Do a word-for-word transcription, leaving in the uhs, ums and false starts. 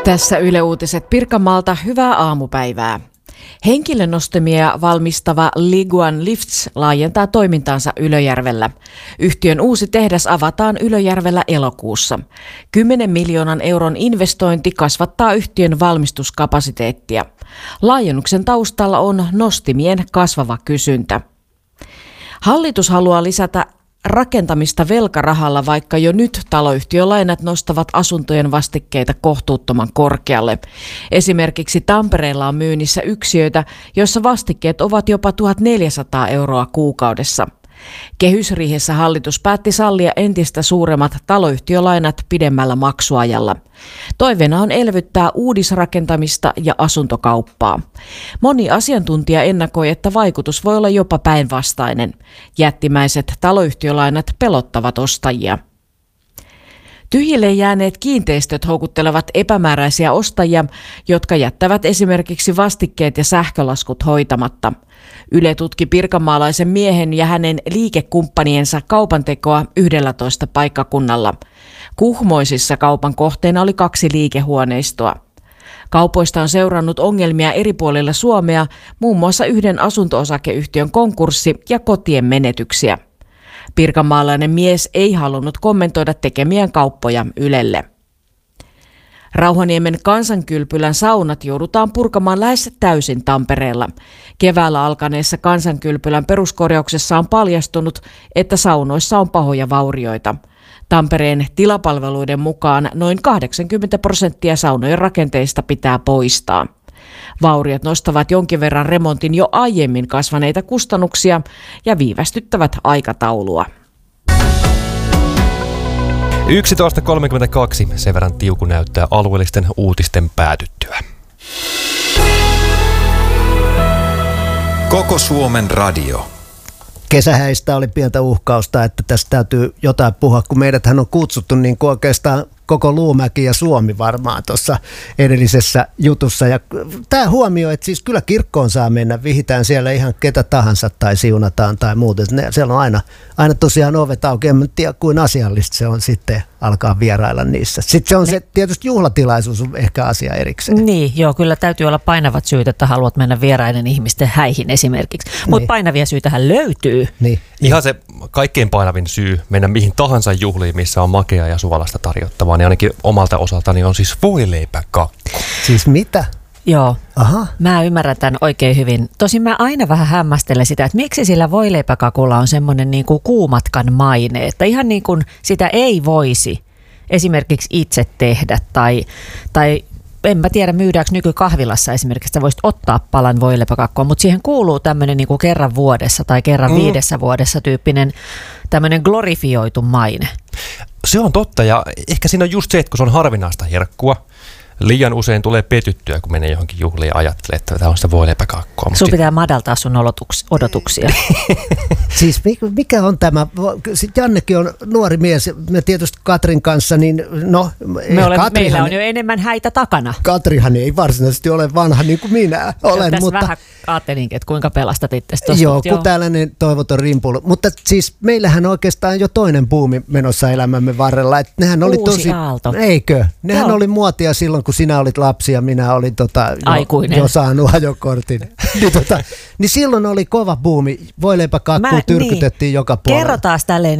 Tässä Yle Uutiset Pirkanmaalta, hyvää aamupäivää. Henkilönostamia valmistava Liguan Lifts laajentaa toimintaansa Ylöjärvellä. Yhtiön uusi tehdas avataan Ylöjärvellä elokuussa. kymmenen miljoonan euron investointi kasvattaa yhtiön valmistuskapasiteettia. Laajennuksen taustalla on nostimien kasvava kysyntä. Hallitus haluaa lisätä rakentamista velkarahalla, vaikka jo nyt taloyhtiölainat nostavat asuntojen vastikkeita kohtuuttoman korkealle. Esimerkiksi Tampereella on myynnissä yksiöitä, joissa vastikkeet ovat jopa tuhatneljäsataa euroa kuukaudessa. Kehysriihessä hallitus päätti sallia entistä suuremmat taloyhtiölainat pidemmällä maksuajalla. Toiveena on elvyttää uudisrakentamista ja asuntokauppaa. Moni asiantuntija ennakoi, että vaikutus voi olla jopa päinvastainen. Jättimäiset taloyhtiölainat pelottavat ostajia. Tyhjille jääneet kiinteistöt houkuttelevat epämääräisiä ostajia, jotka jättävät esimerkiksi vastikkeet ja sähkölaskut hoitamatta. Yle tutki pirkanmaalaisen miehen ja hänen liikekumppaniensa kaupantekoa yhdellätoista paikkakunnalla. Kuhmoisissa kaupan kohteena oli kaksi liikehuoneistoa. Kaupoista on seurannut ongelmia eri puolilla Suomea, muun muassa yhden asunto-osakeyhtiön konkurssi ja kotien menetyksiä. Pirkanmaalainen mies ei halunnut kommentoida tekemiään kauppoja Ylelle. Rauhaniemen Kansankylpylän saunat joudutaan purkamaan lähes täysin Tampereella. Keväällä alkaneessa Kansankylpylän peruskorjauksessa on paljastunut, että saunoissa on pahoja vaurioita. Tampereen tilapalveluiden mukaan noin kahdeksankymmentä prosenttia saunojen rakenteista pitää poistaa. Vauriot nostavat jonkin verran remontin jo aiemmin kasvaneita kustannuksia ja viivästyttävät aikataulua. yksitoista kolmekymmentäkaksi, sen verran Tiuku näyttää alueellisten uutisten päätyttyä. Koko Suomen radio. Kesähäistä oli pientä uhkausta, että tästä täytyy jotain puhua, kun meidäthän on kutsuttu niin kuin oikeastaan koko Luumäki ja Suomi varmaan tuossa edellisessä jutussa. Ja tämä huomio, että siis kyllä kirkkoon saa mennä, vihitään siellä ihan ketä tahansa tai siunataan tai muuten. Siellä on aina, aina tosiaan ovet auki, en tiedä kuin asiallista se on sitten alkaa vierailla niissä. Sitten se on se tietysti juhlatilaisuus on ehkä asia erikseen. Niin, joo, kyllä täytyy olla painavat syyt, että haluat mennä vieraiden ihmisten häihin esimerkiksi. Mutta niin. Painavia syytähän löytyy. Niin. Ihan se kaikkein painavin syy mennä mihin tahansa juhliin, missä on makeaa ja suolasta tarjottavaa, niin ainakin omalta osaltani on siis voileipäkakku. Siis mitä? Joo, Aha. Mä ymmärrän tämän oikein hyvin. Tosin mä aina vähän hämmästelen sitä, että miksi sillä voileipäkakulla on semmoinen niin kuin kuumatkan maine, että ihan niin kuin sitä ei voisi esimerkiksi itse tehdä tai, tai en mä tiedä myydäänkö nykykahvilassa esimerkiksi, että voisit ottaa palan voileipäkakkua, mutta siihen kuuluu tämmöinen niin kuin kerran vuodessa tai kerran mm. viidessä vuodessa tyyppinen tämmöinen glorifioitu maine. Se on totta ja ehkä siinä on just se, että kun se on harvinaista herkkua, liian usein tulee petyttyä, kun menee johonkin juhliin ja ajattelee, että tämä on sitä voileipäkakkua. Sun pitää madaltaa sun odotuksia. Siis mikä on tämä? Sitten Jannekin on nuori mies, me tietysti Katrin kanssa, niin no... Me olemme, meillä on jo enemmän häitä takana. Katrihan ei varsinaisesti ole vanha niin kuin minä olen. Tässä mutta vähän ajattelinkin, että kuinka pelastat itse tuosta. Joo, kun tällainen toivoton rimpulu. Mutta siis meillähän oikeastaan jo toinen buumi menossa elämämme varrella. Että nehän oli Uusi tosi, aalto. Eikö? Nehän Joo. oli muotia silloin, kun sinä olit lapsi ja minä olin tota, aikuinen. Jo, jo saanut ajokortin. niin, tota, niin silloin oli kova buumi. Voileipäkakkua tyrkytettiin niin. joka puolella. Kerro taas tälleen